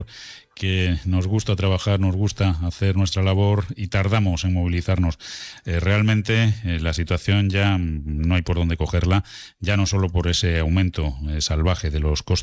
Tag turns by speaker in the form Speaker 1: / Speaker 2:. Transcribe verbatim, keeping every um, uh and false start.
Speaker 1: que nos gusta trabajar, nos gusta hacer nuestra labor y tardamos en movilizarnos. Eh, realmente eh, la situación ya no hay por dónde cogerla, ya no solo por ese aumento eh, salvaje de los costes